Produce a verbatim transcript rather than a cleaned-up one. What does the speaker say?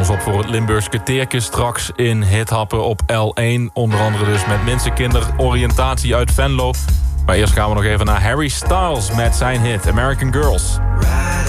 ons op voor het Limburgse Teerke straks in Hithappen op L één. Onder andere dus met Mensenkinderoriëntatie uit Venlo. Maar eerst gaan we nog even naar Harry Styles met zijn hit American Girls.